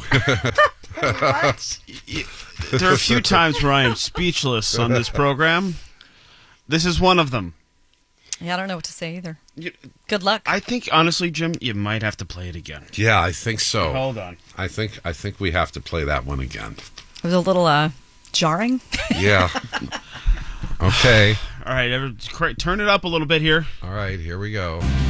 What? There are a few times where I am speechless on this program. This is one of them. Yeah, I don't know what to say either. Good luck. I think, honestly, Jim, you might have to play it again. Yeah, I think so. Hold on. I think we have to play that one again. It was a little jarring. Yeah. Okay. All right, turn it up a little bit here. All right, here we go.